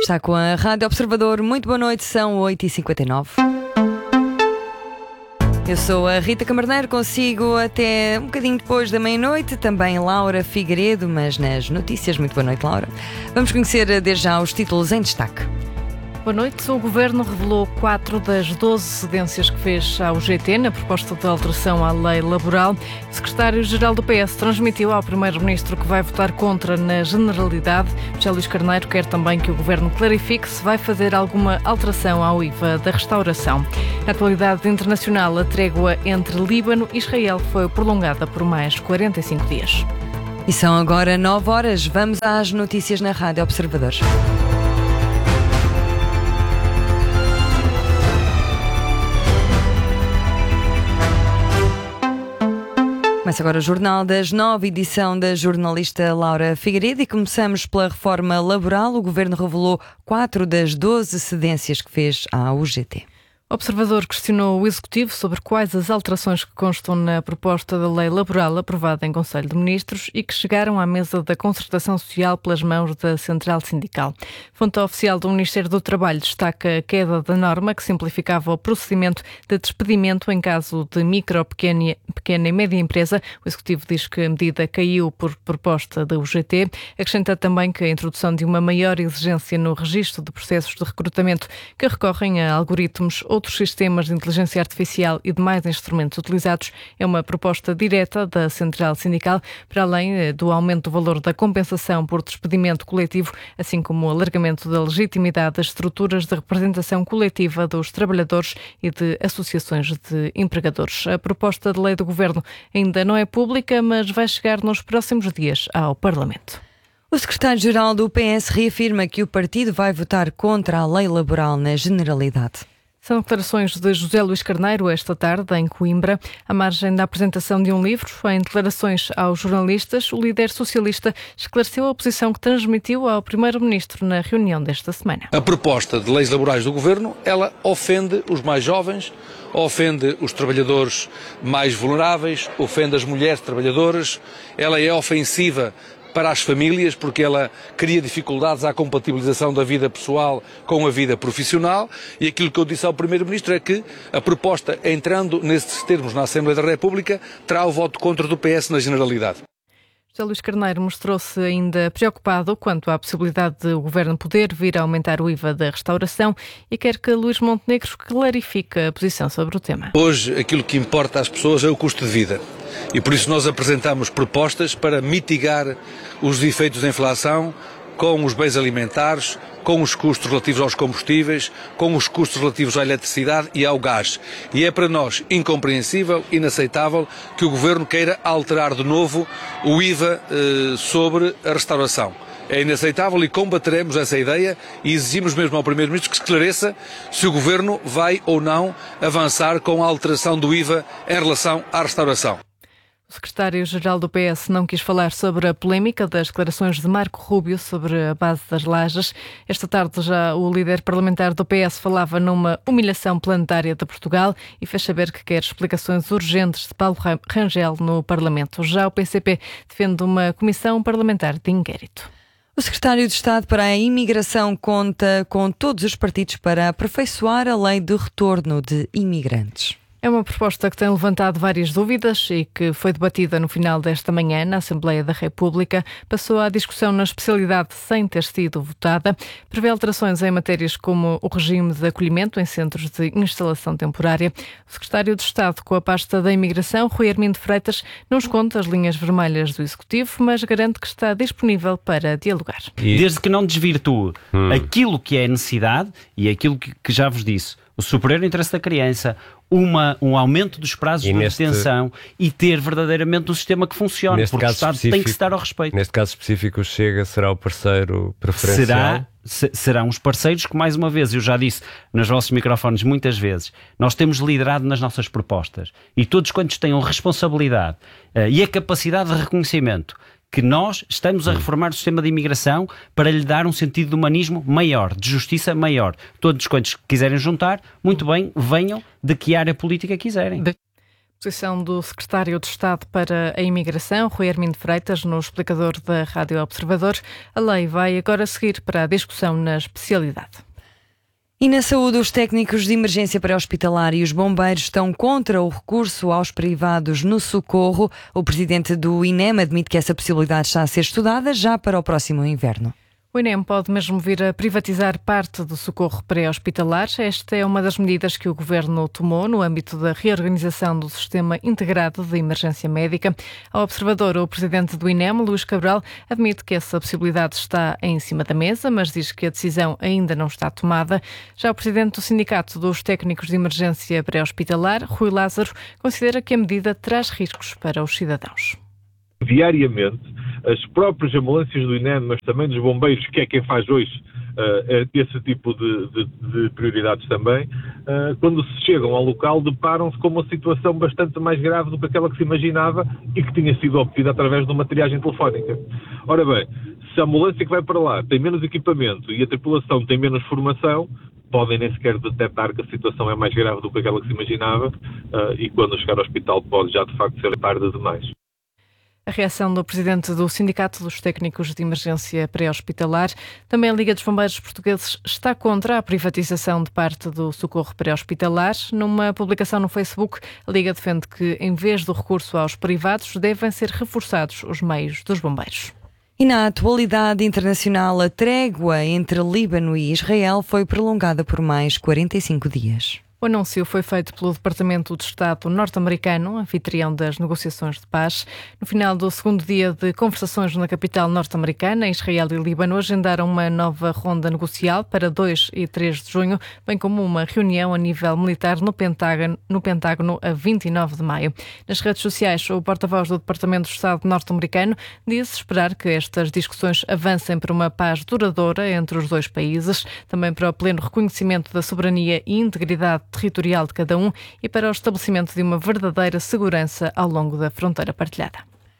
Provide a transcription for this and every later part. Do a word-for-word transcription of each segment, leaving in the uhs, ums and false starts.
Está com a Rádio Observador. Muito boa noite, são oito e cinquenta e nove. Eu sou a Rita Camarneiro, consigo até um bocadinho depois da meia-noite, também Laura Figueiredo, mas nas notícias. Muito boa noite, Laura. Vamos conhecer desde já os títulos em destaque. Boa noite. O Governo revelou quatro das doze cedências que fez à U G T na proposta de alteração à lei laboral. O secretário-geral do P S transmitiu ao primeiro-ministro que vai votar contra na generalidade. José Luís Carneiro quer também que o Governo clarifique se vai fazer alguma alteração ao I V A da restauração. Na atualidade internacional, a trégua entre Líbano e Israel foi prolongada por mais quarenta e cinco dias. E são agora nove horas. Vamos às notícias na Rádio Observador. Começa agora o Jornal das Nove, edição da jornalista Laura Figueiredo, e começamos pela reforma laboral. O Governo revelou quatro das doze cedências que fez à U G T. O Observador questionou o Executivo sobre quais as alterações que constam na proposta da lei laboral aprovada em Conselho de Ministros e que chegaram à mesa da concertação social pelas mãos da Central Sindical. Fonte oficial do Ministério do Trabalho destaca a queda da norma que simplificava o procedimento de despedimento em caso de micro, pequena, pequena e média empresa. O Executivo diz que a medida caiu por proposta da U G T. Acrescenta também que a introdução de uma maior exigência no registro de processos de recrutamento que recorrem a algoritmos, outros sistemas de inteligência artificial e demais instrumentos utilizados é uma proposta direta da Central Sindical, para além do aumento do valor da compensação por despedimento coletivo, assim como o alargamento da legitimidade das estruturas de representação coletiva dos trabalhadores e de associações de empregadores. A proposta de lei do Governo ainda não é pública, mas vai chegar nos próximos dias ao Parlamento. O secretário-geral do P S reafirma que o partido vai votar contra a lei laboral na generalidade. São declarações de José Luís Carneiro esta tarde em Coimbra, à margem da apresentação de um livro. Em declarações aos jornalistas, o líder socialista esclareceu a posição que transmitiu ao primeiro-ministro na reunião desta semana. A proposta de leis laborais do Governo, ela ofende os mais jovens, ofende os trabalhadores mais vulneráveis, ofende as mulheres trabalhadoras, ela é ofensiva para as famílias, porque ela cria dificuldades à compatibilização da vida pessoal com a vida profissional, e aquilo que eu disse ao Primeiro-Ministro é que a proposta, entrando nesses termos na Assembleia da República, terá o voto contra do P S na generalidade. José Luís Carneiro mostrou-se ainda preocupado quanto à possibilidade de o Governo poder vir a aumentar o I V A da restauração e quer que Luís Montenegro clarifique a posição sobre o tema. Hoje, aquilo que importa às pessoas é o custo de vida. E por isso nós apresentamos propostas para mitigar os efeitos da inflação com os bens alimentares, com os custos relativos aos combustíveis, com os custos relativos à eletricidade e ao gás. E é para nós incompreensível, inaceitável, que o Governo queira alterar de novo o I V A eh, sobre a restauração. É inaceitável e combateremos essa ideia e exigimos mesmo ao Primeiro-Ministro que esclareça se o Governo vai ou não avançar com a alteração do I V A em relação à restauração. O secretário-geral do P S não quis falar sobre a polémica das declarações de Marco Rubio sobre a base das lajes. Esta tarde já o líder parlamentar do P S falava numa humilhação planetária de Portugal e fez saber que quer explicações urgentes de Paulo Rangel no Parlamento. Já o P C P defende uma comissão parlamentar de inquérito. O secretário de Estado para a Imigração conta com todos os partidos para aperfeiçoar a lei de retorno de imigrantes. É uma proposta que tem levantado várias dúvidas e que foi debatida no final desta manhã na Assembleia da República. Passou à discussão na especialidade sem ter sido votada. Prevê alterações em matérias como o regime de acolhimento em centros de instalação temporária. O secretário de Estado com a pasta da Imigração, Rui Armindo Freitas, não esconde as linhas vermelhas do Executivo, mas garante que está disponível para dialogar. Desde que não desvirtue hum. aquilo que é necessidade e aquilo que, que já vos disse, o superior interesse da criança, uma, um aumento dos prazos e de neste, detenção e ter verdadeiramente um sistema que funcione, porque o Estado tem que se dar ao respeito. Neste caso específico, o Chega será o parceiro preferencial? Será, se, serão os parceiros que, mais uma vez, eu já disse nos vossos microfones muitas vezes, nós temos liderado nas nossas propostas e todos quantos tenham responsabilidade uh, e a capacidade de reconhecimento que nós estamos a reformar o sistema de imigração para lhe dar um sentido de humanismo maior, de justiça maior. Todos quantos quiserem juntar, muito bem, venham de que área política quiserem. Posição do secretário de Estado para a Imigração, Rui Armindo Freitas, no explicador da Rádio Observador. A lei vai agora seguir para a discussão na especialidade. E na saúde, os técnicos de emergência pré-hospitalar e os bombeiros estão contra o recurso aos privados no socorro. O presidente do I N E M admite que essa possibilidade está a ser estudada já para o próximo inverno. O I N E M pode mesmo vir a privatizar parte do socorro pré-hospitalar. Esta é uma das medidas que o Governo tomou no âmbito da reorganização do Sistema Integrado de Emergência Médica. Ao Observador, o presidente do I N E M, Luís Cabral, admite que essa possibilidade está em cima da mesa, mas diz que a decisão ainda não está tomada. Já o presidente do Sindicato dos Técnicos de Emergência Pré-Hospitalar, Rui Lázaro, considera que a medida traz riscos para os cidadãos. Diariamente, as próprias ambulâncias do I N E M, mas também dos bombeiros, que é quem faz hoje uh, esse tipo de, de, de prioridades também, uh, quando se chegam ao local, deparam-se com uma situação bastante mais grave do que aquela que se imaginava e que tinha sido obtida através de uma triagem telefónica. Ora bem, se a ambulância que vai para lá tem menos equipamento e a tripulação tem menos formação, podem nem sequer detectar que a situação é mais grave do que aquela que se imaginava uh, e quando chegar ao hospital pode já de facto ser tarde demais. A reação do presidente do Sindicato dos Técnicos de Emergência Pré-Hospitalar. Também a Liga dos Bombeiros Portugueses está contra a privatização de parte do socorro pré-hospitalar. Numa publicação no Facebook, a Liga defende que, em vez do recurso aos privados, devem ser reforçados os meios dos bombeiros. E na atualidade internacional, a trégua entre Líbano e Israel foi prolongada por mais quarenta e cinco dias. O anúncio foi feito pelo Departamento de Estado norte-americano, anfitrião das negociações de paz. No final do segundo dia de conversações na capital norte-americana, Israel e Líbano agendaram uma nova ronda negocial para dois e três de junho, bem como uma reunião a nível militar no Pentágono, no Pentágono a vinte e nove de maio. Nas redes sociais, o porta-voz do Departamento de Estado norte-americano disse esperar que estas discussões avancem para uma paz duradoura entre os dois países, também para o pleno reconhecimento da soberania e integridade territorial de cada um e para o estabelecimento de uma verdadeira segurança ao longo da fronteira partilhada.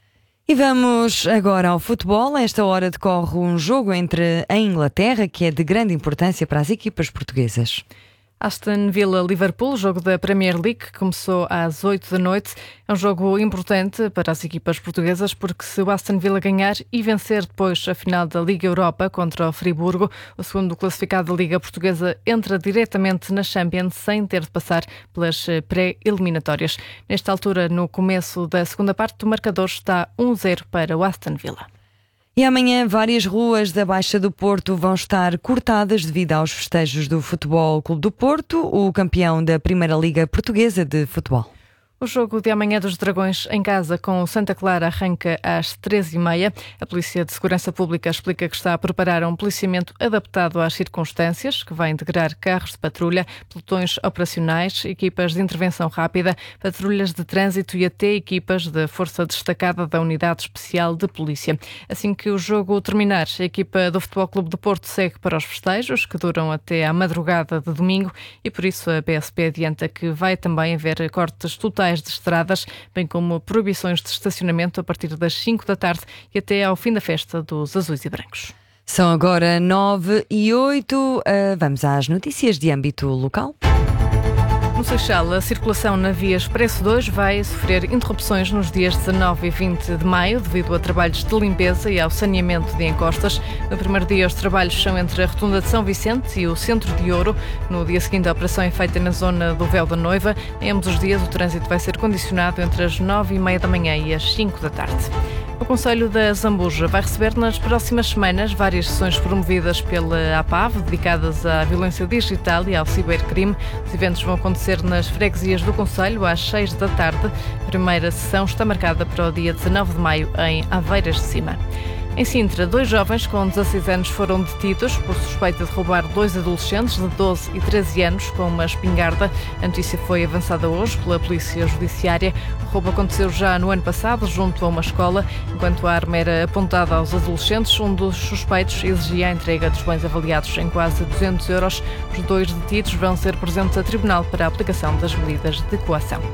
E vamos agora ao futebol. A esta hora decorre um jogo entre a Inglaterra, que é de grande importância para as equipas portuguesas. Aston Villa-Liverpool, jogo da Premier League, que começou às oito da noite. É um jogo importante para as equipas portuguesas porque se o Aston Villa ganhar e vencer depois a final da Liga Europa contra o Friburgo, o segundo classificado da Liga Portuguesa entra diretamente na Champions sem ter de passar pelas pré-eliminatórias. Nesta altura, no começo da segunda parte, o marcador está um a zero para o Aston Villa. E amanhã várias ruas da Baixa do Porto vão estar cortadas devido aos festejos do Futebol Clube do Porto, o campeão da Primeira Liga Portuguesa de Futebol. O jogo de amanhã dos Dragões em casa com o Santa Clara arranca às treze e meia. A Polícia de Segurança Pública explica que está a preparar um policiamento adaptado às circunstâncias, que vai integrar carros de patrulha, pelotões operacionais, equipas de intervenção rápida, patrulhas de trânsito e até equipas de força destacada da Unidade Especial de Polícia. Assim que o jogo terminar, a equipa do Futebol Clube do Porto segue para os festejos, que duram até à madrugada de domingo, e por isso a P S P adianta que vai também haver cortes totais de estradas, bem como proibições de estacionamento a partir das cinco da tarde e até ao fim da festa dos azuis e brancos. São agora nove e oito. Uh, vamos às notícias de âmbito local. No Seixal, a circulação na Via Expresso dois vai sofrer interrupções nos dias dezanove e vinte de maio devido a trabalhos de limpeza e ao saneamento de encostas. No primeiro dia, os trabalhos são entre a Rotunda de São Vicente e o Centro de Ouro. No dia seguinte, a operação é feita na zona do Véu da Noiva. Em ambos os dias, o trânsito vai ser condicionado entre as nove e meia da manhã e as cinco da tarde. O Concelho da Zambuja vai receber nas próximas semanas várias sessões promovidas pela A P A V, dedicadas à violência digital e ao cibercrime. Os eventos vão acontecer nas freguesias do Concelho às seis da tarde. A primeira sessão está marcada para o dia dezanove de maio em Aveiras de Cima. Em Sintra, dois jovens com dezasseis anos foram detidos por suspeita de roubar dois adolescentes de doze e treze anos com uma espingarda. A notícia foi avançada hoje pela Polícia Judiciária. O roubo aconteceu já no ano passado, junto a uma escola. Enquanto a arma era apontada aos adolescentes, um dos suspeitos exigia a entrega dos bens avaliados em quase duzentos euros. Os dois detidos vão ser presentes a tribunal para a aplicação das medidas de coação.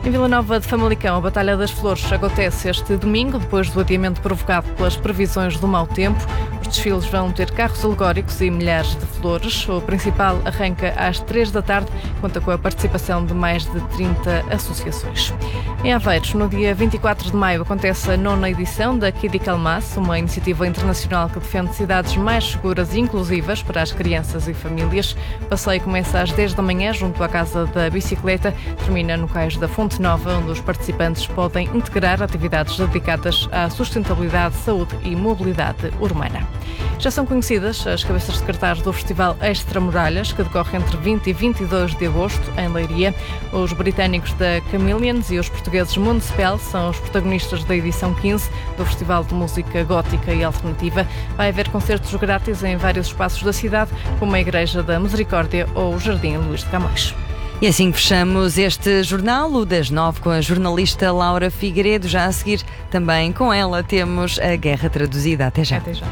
Em Vila Nova de Famalicão, a Batalha das Flores acontece este domingo, depois do adiamento provocado pelas previsões do mau tempo. Os desfiles vão ter carros alegóricos e milhares de flores. O principal arranca às três da tarde, conta com a participação de mais de trinta associações. Em Aveiros, no dia vinte e quatro de maio, acontece a nona edição da Kidi Calmas, uma iniciativa internacional que defende cidades mais seguras e inclusivas para as crianças e famílias. O passeio começa às dez da manhã, junto à Casa da Bicicleta, termina no Cais da Fonte Nova, onde os participantes podem integrar atividades dedicadas à sustentabilidade, saúde e mobilidade urbana. Já são conhecidas as cabeças de cartaz do Festival Extramuralhas, que decorre entre vinte e vinte e dois de agosto, em Leiria. Os britânicos da Chameleons e os portugueses Municipal são os protagonistas da edição quinze do Festival de Música Gótica e Alternativa. Vai haver concertos grátis em vários espaços da cidade, como a Igreja da Misericórdia ou o Jardim Luís de Camões. E assim fechamos este jornal, o das nove, com a jornalista Laura Figueiredo. Já a seguir, também com ela, temos a Guerra Traduzida. Até já. Até já.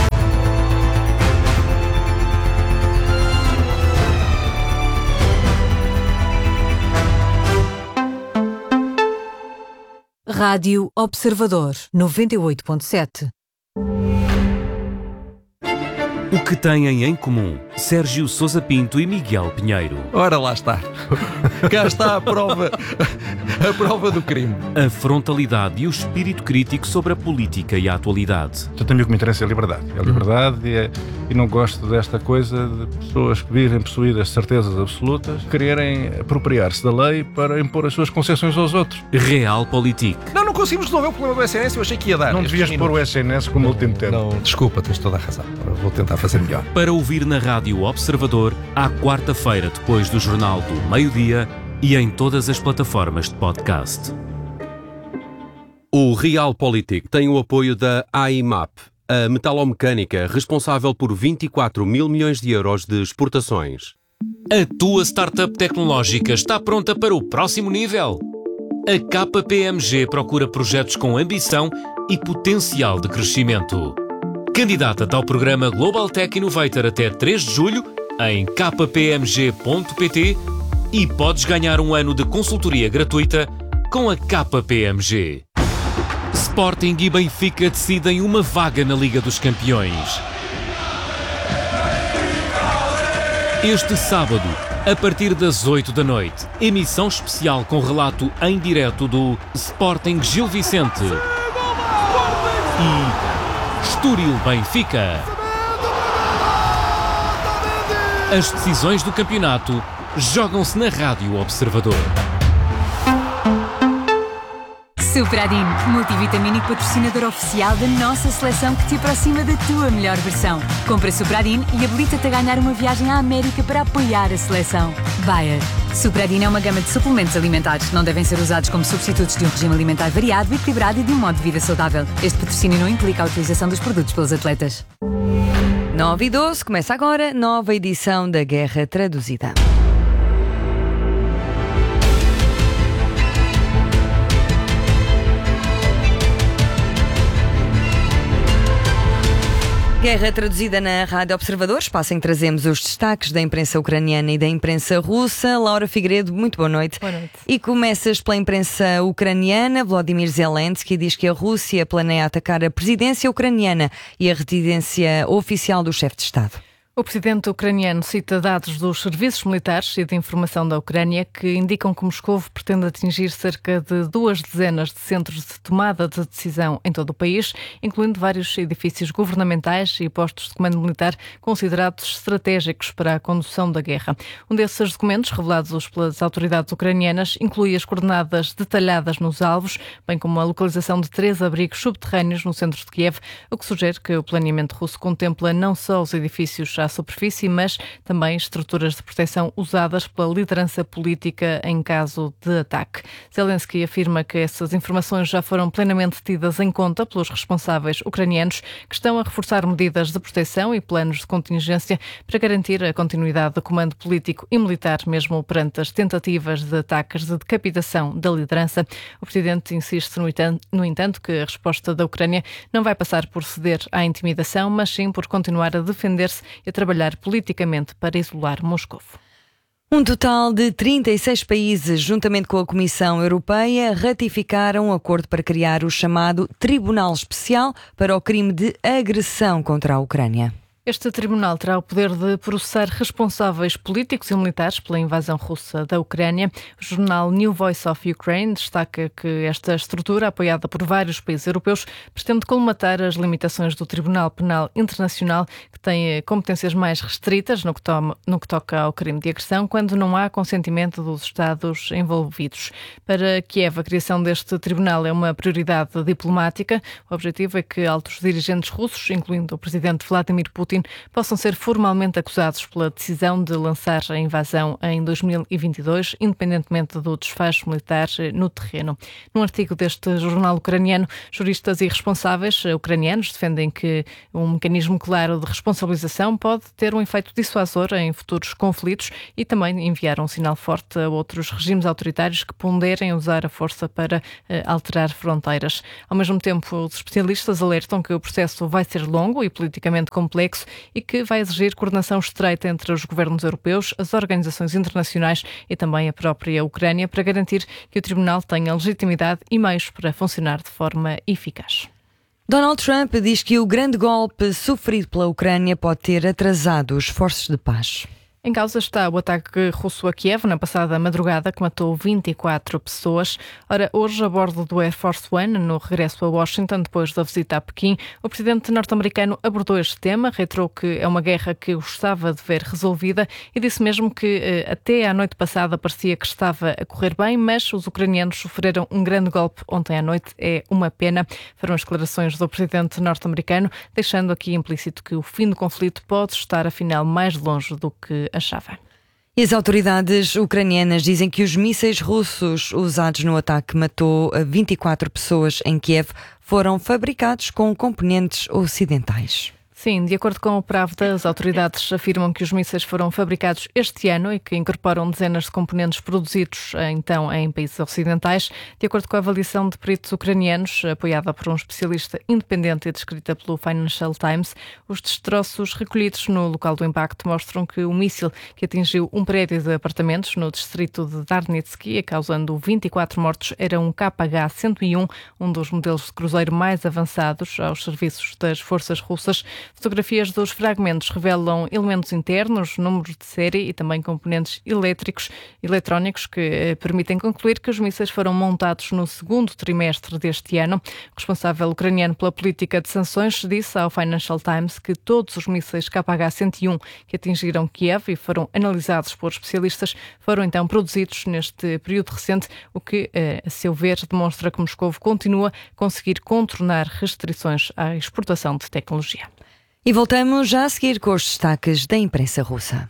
Rádio Observador, noventa e oito ponto sete. O que têm em comum Sérgio Sousa Pinto e Miguel Pinheiro? Ora, lá está. Cá está a prova, a prova do crime. A frontalidade e o espírito crítico sobre a política e a atualidade. Eu tenho o que me interessa é a liberdade. É a liberdade e, é, e não gosto desta coisa de pessoas que virem possuídas de certezas absolutas, quererem apropriar-se da lei para impor as suas concessões aos outros. Realpolitik. Não, não conseguimos resolver o problema do S N S, eu achei que ia dar. Não devias pôr o S N S como último tempo. Não, desculpa, tens toda a razão. Vou tentar fazer melhor. Para ouvir na Rádio Observador, à quarta-feira, depois do Jornal do Meio-Dia e em todas as plataformas de podcast. O Realpolitik tem o apoio da A I M A P, a metalomecânica responsável por vinte e quatro mil milhões de euros de exportações. A tua startup tecnológica está pronta para o próximo nível? A K P M G procura projetos com ambição e potencial de crescimento. Candidata-te ao programa Global Tech Innovator até três de julho em k p m g ponto p t e podes ganhar um ano de consultoria gratuita com a K P M G. Sporting e Benfica decidem uma vaga na Liga dos Campeões. Este sábado, a partir das oito da noite, emissão especial com relato em direto do Sporting Gil Vicente e Estoril Benfica. As decisões do campeonato jogam-se na Rádio Observador. Supradin, multivitamínico patrocinador oficial da nossa seleção que te aproxima da tua melhor versão. Compra Supradin e habilita-te a ganhar uma viagem à América para apoiar a seleção. Bayer. Supradin é uma gama de suplementos alimentares. Não devem ser usados como substitutos de um regime alimentar variado, equilibrado e de um modo de vida saudável. Este patrocínio não implica a utilização dos produtos pelos atletas. nove e doze, começa agora, nova edição da Guerra Traduzida. Guerra Traduzida na Rádio Observador, espaço em que trazemos os destaques da imprensa ucraniana e da imprensa russa. Laura Figueiredo, muito boa noite. Boa noite. E começas pela imprensa ucraniana. Volodymyr Zelensky diz que a Rússia planeia atacar a presidência ucraniana e a residência oficial do chefe de Estado. O presidente ucraniano cita dados dos serviços militares e de informação da Ucrânia que indicam que Moscou pretende atingir cerca de duas dezenas de centros de tomada de decisão em todo o país, incluindo vários edifícios governamentais e postos de comando militar considerados estratégicos para a condução da guerra. Um desses documentos, revelados pelas autoridades ucranianas, inclui as coordenadas detalhadas nos alvos, bem como a localização de três abrigos subterrâneos no centro de Kiev, o que sugere que o planeamento russo contempla não só os edifícios à superfície, mas também estruturas de proteção usadas pela liderança política em caso de ataque. Zelensky afirma que essas informações já foram plenamente tidas em conta pelos responsáveis ucranianos, que estão a reforçar medidas de proteção e planos de contingência para garantir a continuidade do comando político e militar, mesmo perante as tentativas de ataques de decapitação da liderança. O presidente insiste, no entanto, que a resposta da Ucrânia não vai passar por ceder à intimidação, mas sim por continuar a defender-se e a trabalhar politicamente para isolar Moscou. Um total de trinta e seis países, juntamente com a Comissão Europeia, ratificaram um acordo para criar o chamado Tribunal Especial para o crime de agressão contra a Ucrânia. Este tribunal terá o poder de processar responsáveis políticos e militares pela invasão russa da Ucrânia. O jornal New Voice of Ukraine destaca que esta estrutura, apoiada por vários países europeus, pretende colmatar as limitações do Tribunal Penal Internacional, que tem competências mais restritas no que, toma, no que toca ao crime de agressão, quando não há consentimento dos Estados envolvidos. Para Kiev, a criação deste tribunal é uma prioridade diplomática. O objetivo é que altos dirigentes russos, incluindo o presidente Vladimir Putin, possam ser formalmente acusados pela decisão de lançar a invasão em dois mil e vinte e dois, independentemente do desfecho militar no terreno. Num artigo deste jornal ucraniano, juristas e responsáveis ucranianos defendem que um mecanismo claro de responsabilização pode ter um efeito dissuasor em futuros conflitos e também enviar um sinal forte a outros regimes autoritários que ponderem usar a força para uh, alterar fronteiras. Ao mesmo tempo, os especialistas alertam que o processo vai ser longo e politicamente complexo e que vai exigir coordenação estreita entre os governos europeus, as organizações internacionais e também a própria Ucrânia para garantir que o Tribunal tenha legitimidade e meios para funcionar de forma eficaz. Donald Trump diz que o grande golpe sofrido pela Ucrânia pode ter atrasado os esforços de paz. Em causa está o ataque russo a Kiev na passada madrugada, que matou vinte e quatro pessoas. Ora, hoje, a bordo do Air Force One, no regresso a Washington, depois da visita a Pequim, o presidente norte-americano abordou este tema, reiterou que é uma guerra que gostava de ver resolvida e disse mesmo que eh, até à noite passada parecia que estava a correr bem, mas os ucranianos sofreram um grande golpe ontem à noite. É uma pena. Foram as declarações do presidente norte-americano, deixando aqui implícito que o fim do conflito pode estar, afinal, mais longe do que achava. E as autoridades ucranianas dizem que os mísseis russos usados no ataque que matou vinte e quatro pessoas em Kiev foram fabricados com componentes ocidentais. Sim, de acordo com o Pravda, as autoridades afirmam que os mísseis foram fabricados este ano e que incorporam dezenas de componentes produzidos então em países ocidentais. De acordo com a avaliação de peritos ucranianos, apoiada por um especialista independente e descrita pelo Financial Times, os destroços recolhidos no local do impacto mostram que o míssil que atingiu um prédio de apartamentos no distrito de Darnitsky, causando vinte e quatro mortos, era um K H cento e um, um dos modelos de cruzeiro mais avançados aos serviços das forças russas. Fotografias dos fragmentos revelam elementos internos, números de série e também componentes elétricos, eletrónicos que eh, permitem concluir que os mísseis foram montados no segundo trimestre deste ano. O responsável ucraniano pela política de sanções disse ao Financial Times que todos os mísseis K H cento e um que atingiram Kiev e foram analisados por especialistas foram então produzidos neste período recente, o que, eh, a seu ver, demonstra que Moscovo continua a conseguir contornar restrições à exportação de tecnologia. E voltamos já a seguir com os destaques da imprensa russa.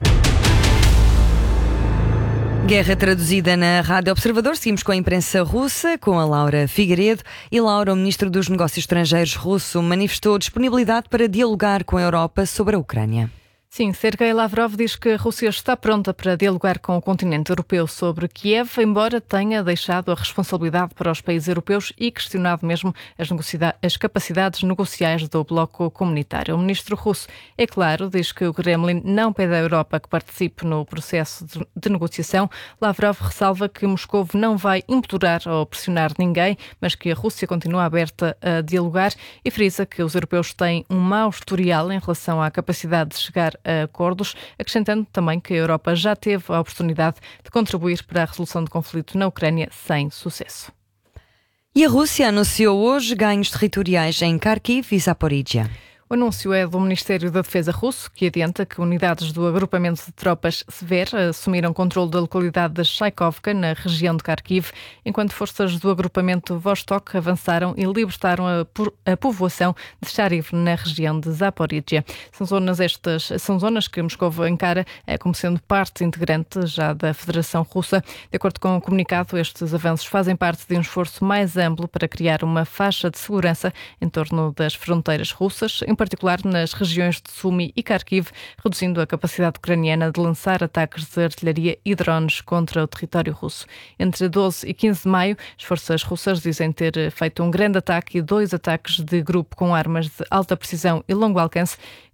Guerra traduzida na Rádio Observador. Seguimos com a imprensa russa, com a Laura Figueiredo. E Laura, o ministro dos Negócios Estrangeiros russo, manifestou disponibilidade para dialogar com a Europa sobre a Ucrânia. Sim, Sergei Lavrov diz que a Rússia está pronta para dialogar com o continente europeu sobre Kiev, embora tenha deixado a responsabilidade para os países europeus e questionado mesmo as, as capacidades negociais do bloco comunitário. O ministro russo, é claro, diz que o Kremlin não pede à Europa que participe no processo de, de negociação. Lavrov ressalva que Moscou não vai implorar ou pressionar ninguém, mas que a Rússia continua aberta a dialogar e frisa que os europeus têm um mau historial em relação à capacidade de chegar a acordos, acrescentando também que a Europa já teve a oportunidade de contribuir para a resolução do conflito na Ucrânia sem sucesso. E a Rússia anunciou hoje ganhos territoriais em Kharkiv e Zaporizhia. O anúncio é do Ministério da Defesa russo, que adianta que unidades do agrupamento de tropas Sever assumiram controle da localidade de Chaikovka, na região de Kharkiv, enquanto forças do agrupamento Vostok avançaram e libertaram a, a povoação de Chariv, na região de Zaporizhia. São zonas estas, são zonas que Moscou encara como sendo parte integrante já da Federação Russa. De acordo com o comunicado, estes avanços fazem parte de um esforço mais amplo para criar uma faixa de segurança em torno das fronteiras russas, em particular nas regiões de Sumy e Kharkiv, reduzindo a capacidade ucraniana de lançar ataques de artilharia e drones contra o território russo. Entre doze e quinze de maio, as forças russas dizem ter feito um grande ataque e dois ataques de grupo com armas de alta precisão e longo alcance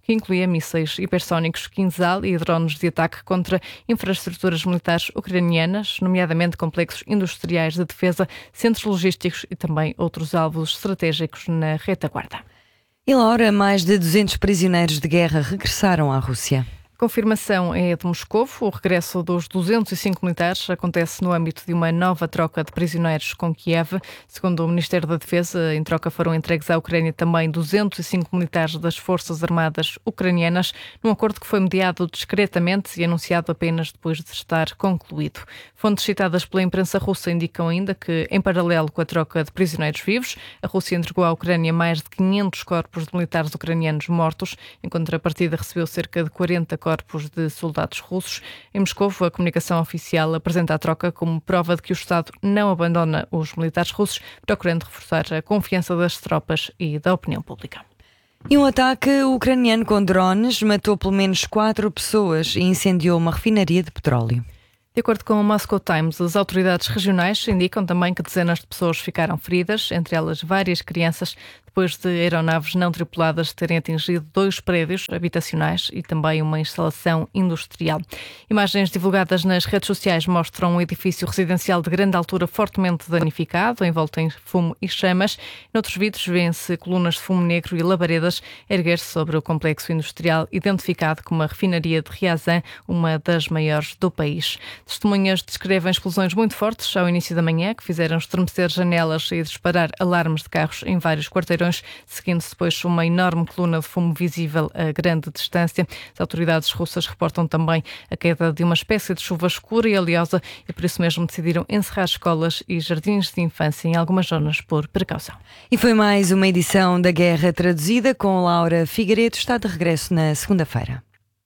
que incluía mísseis hipersónicos Kinzhal e drones de ataque contra infraestruturas militares ucranianas, nomeadamente complexos industriais de defesa, centros logísticos e também outros alvos estratégicos na retaguarda. E Laura, mais de duzentos prisioneiros de guerra regressaram à Rússia. A confirmação é de Moscovo. O regresso dos duzentos e cinco militares acontece no âmbito de uma nova troca de prisioneiros com Kiev. Segundo o Ministério da Defesa, em troca foram entregues à Ucrânia também duzentos e cinco militares das Forças Armadas ucranianas, num acordo que foi mediado discretamente e anunciado apenas depois de estar concluído. Fontes citadas pela imprensa russa indicam ainda que, em paralelo com a troca de prisioneiros vivos, a Rússia entregou à Ucrânia mais de quinhentos corpos de militares ucranianos mortos. Em contrapartida, recebeu cerca de quarenta corpos corpos de soldados russos. Em Moscou, a comunicação oficial apresenta a troca como prova de que o Estado não abandona os militares russos, procurando reforçar a confiança das tropas e da opinião pública. E um ataque ucraniano com drones matou pelo menos quatro pessoas e incendiou uma refinaria de petróleo. De acordo com o Moscow Times, as autoridades regionais indicam também que dezenas de pessoas ficaram feridas, entre elas várias crianças, depois de aeronaves não tripuladas terem atingido dois prédios habitacionais e também uma instalação industrial. Imagens divulgadas nas redes sociais mostram um edifício residencial de grande altura fortemente danificado, envolto em fumo e chamas. Noutros vídeos vêem-se colunas de fumo negro e labaredas erguer-se sobre o complexo industrial identificado como a refinaria de Ryazan, uma das maiores do país. Testemunhas descrevem explosões muito fortes ao início da manhã, que fizeram estremecer janelas e disparar alarmes de carros em vários quarteirões, seguindo-se depois uma enorme coluna de fumo visível a grande distância. As autoridades russas reportam também a queda de uma espécie de chuva escura e oleosa e por isso mesmo decidiram encerrar escolas e jardins de infância em algumas zonas por precaução. E foi mais uma edição da Guerra Traduzida com Laura Figueiredo. Está de regresso na segunda-feira.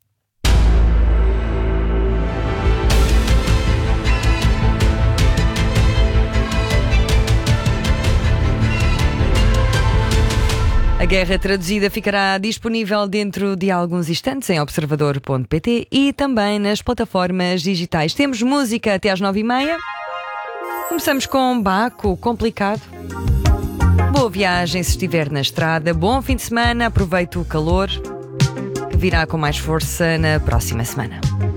A Guerra Traduzida ficará disponível dentro de alguns instantes em observador ponto pt e também nas plataformas digitais. Temos música até às nove e meia. Começamos com Baco, Complicado. Boa viagem se estiver na estrada. Bom fim de semana. Aproveite o calor, que virá com mais força na próxima semana.